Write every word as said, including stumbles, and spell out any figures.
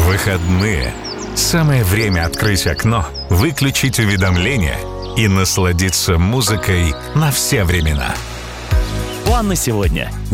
Выходные. Самое время открыть окно, выключить уведомления и насладиться музыкой на все времена. План на сегодня.